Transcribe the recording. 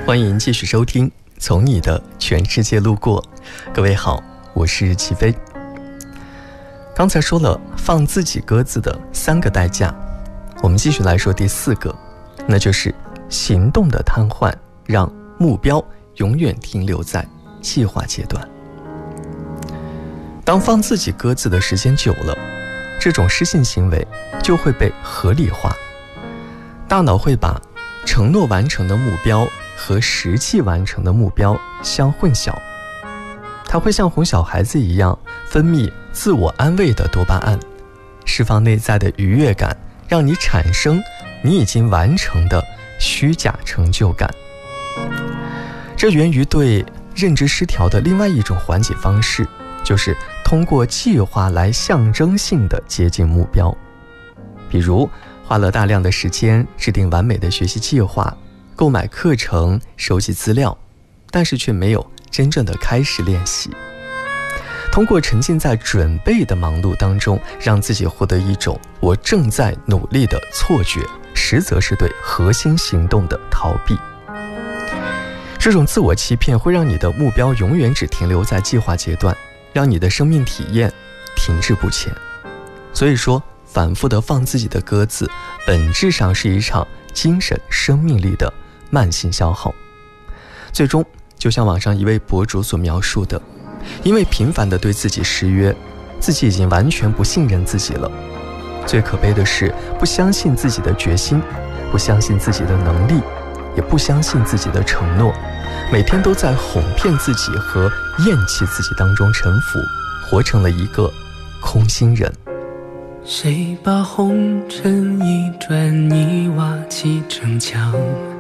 欢迎继续收听《从你的全世界路过》。各位好，我是齐飞。刚才说了放自己鸽子的3个代价，我们继续来说第4个，那就是行动的瘫痪，让目标永远停留在计划阶段。当放自己鸽子的时间久了，这种失信行为就会被合理化，大脑会把承诺完成的目标和实际完成的目标相混淆，它会像哄小孩子一样分泌自我安慰的多巴胺，释放内在的愉悦感，让你产生你已经完成的虚假成就感。这源于对认知失调的另外一种缓解方式，就是通过计划来象征性的接近目标。比如花了大量的时间制定完美的学习计划，购买课程，收集资料，但是却没有真正的开始练习。通过沉浸在准备的忙碌当中，让自己获得一种我正在努力的错觉，实则是对核心行动的逃避。这种自我欺骗会让你的目标永远只停留在计划阶段，让你的生命体验停滞不前。所以说，反复的放自己的鸽子，本质上是一场精神生命力的慢性消耗。最终就像网上一位博主所描述的，因为频繁地对自己失约，自己已经完全不信任自己了。最可悲的是不相信自己的决心，不相信自己的能力，也不相信自己的承诺，每天都在哄骗自己和厌弃自己当中沉浮，活成了一个空心人。 谁把红尘一砖一瓦砌成墙，